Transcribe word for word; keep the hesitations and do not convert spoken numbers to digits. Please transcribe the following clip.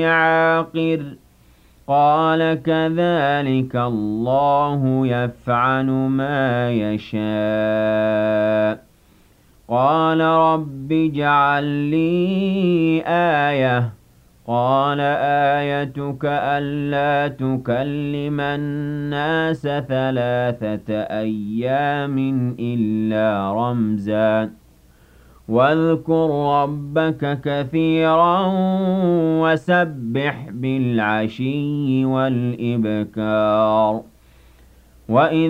عاقر قال كذلك الله يفعل ما يشاء قال رب اجعل لي آية قال آيتك ألا تكلم الناس ثلاثة أيام إلا رمزا واذكر ربك كثيرا وسبح بالعشي والإبكار وإذ